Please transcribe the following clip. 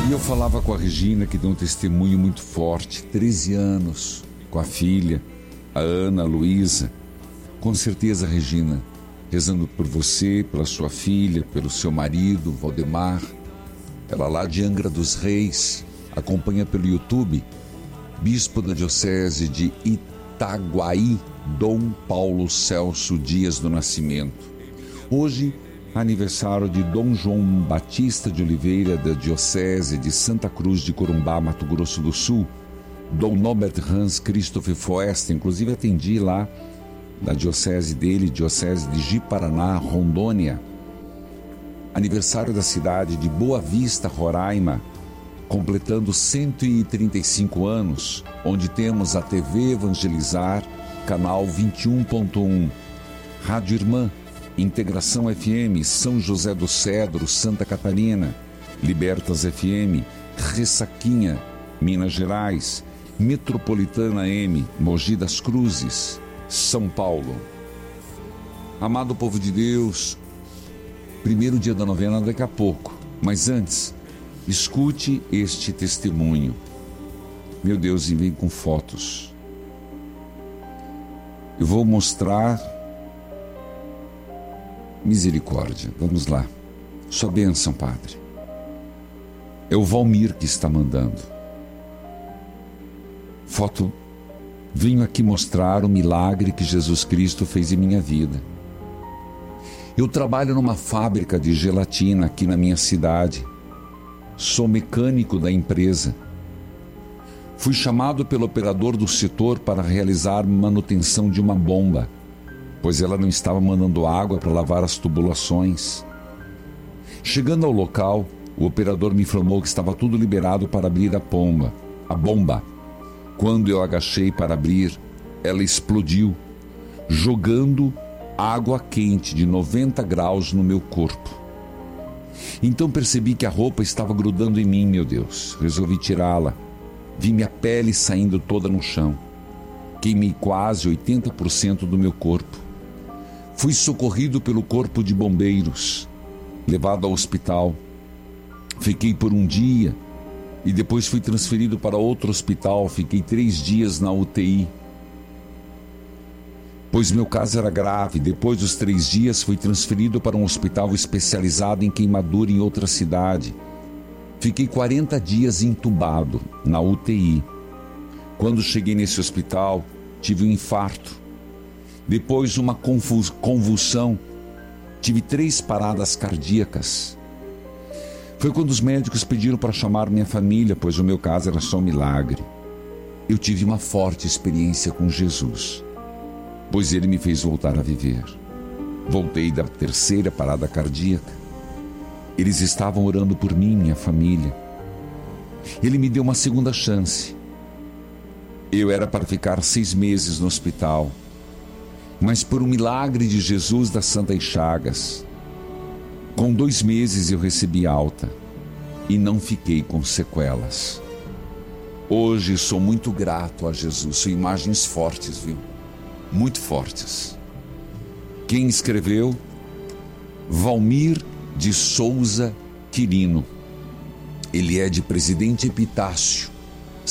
E eu falava com a Regina, que deu um testemunho muito forte, 13 anos, com a filha, a Ana, a Luísa. Com certeza, Regina, rezando por você, pela sua filha, pelo seu marido, Valdemar. Ela lá de Angra dos Reis, acompanha pelo YouTube, bispo da diocese de Itaguaí, Dom Paulo Celso Dias do Nascimento. Hoje, aniversário de Dom João Batista de Oliveira, da diocese de Santa Cruz de Corumbá, Mato Grosso do Sul. Dom Norbert Hans Christoph Foesta, inclusive atendi lá na diocese dele, diocese de Ji-Paraná, Rondônia. Aniversário da cidade de Boa Vista, Roraima, completando 135 anos, onde temos a TV Evangelizar, canal 21.1, Rádio Irmã, Integração FM, São José do Cedro, Santa Catarina, Libertas FM, Ressaquinha, Minas Gerais, Metropolitana M, Mogi das Cruzes, São Paulo. Amado povo de Deus, primeiro dia da novena daqui a pouco, mas antes, escute este testemunho. Meu Deus, e vem com fotos. Eu vou mostrar misericórdia. Vamos lá. Sua bênção, Padre. É o Valmir que está mandando. Foto. Venho aqui mostrar o milagre que Jesus Cristo fez em minha vida. Eu trabalho numa fábrica de gelatina aqui na minha cidade. Sou mecânico da empresa. Fui chamado pelo operador do setor para realizar manutenção de uma bomba, pois ela não estava mandando água para lavar as tubulações. Chegando ao local, o operador me informou que estava tudo liberado para abrir a bomba. Quando eu agachei para abrir, ela explodiu, jogando água quente de 90 graus no meu corpo. Então percebi que a roupa estava grudando em mim, meu Deus. Resolvi tirá-la. Vi minha pele saindo toda no chão. Queimei quase 80% do meu corpo. Fui socorrido pelo corpo de bombeiros, levado ao hospital. Fiquei por um dia e depois fui transferido para outro hospital. Fiquei 3 dias na UTI, pois meu caso era grave. Depois dos 3 dias fui transferido para um hospital especializado em queimadura em outra cidade. Fiquei 40 dias entubado na UTI. Quando cheguei nesse hospital, tive um infarto. Depois uma convulsão. Tive 3 paradas cardíacas. Foi quando os médicos pediram para chamar minha família, pois o meu caso era só um milagre. Eu tive uma forte experiência com Jesus, pois ele me fez voltar a viver. Voltei da 3ª parada cardíaca. Eles estavam orando por mim, minha família. Ele me deu uma segunda chance. Eu era para ficar 6 meses no hospital, mas por um milagre de Jesus das Santas Chagas, com 2 meses eu recebi alta e não fiquei com sequelas. Hoje sou muito grato a Jesus. São imagens fortes, viu? Muito fortes. Quem escreveu? Valmir de Souza Quirino. Ele é de Presidente Epitácio,